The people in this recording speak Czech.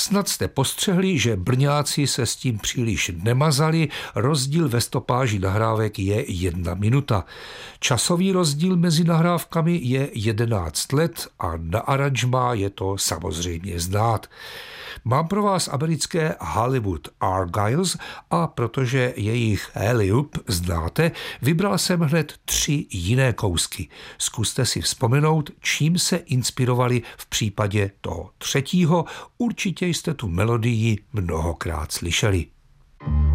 Snad jste postřehli, že Brňáci se s tím příliš nemazali, rozdíl ve stopáži nahrávek je 1 minuta. Časový rozdíl mezi nahrávkami je 11 let a na aranžmá je to samozřejmě znát. Mám pro vás americké Hollywood Argylls a protože jejich Alley-oop znáte, vybral jsem hned 3 jiné kousky. Zkuste si vzpomenout, čím se inspirovali v případě toho 3. Určitě jste tu melodii mnohokrát slyšeli.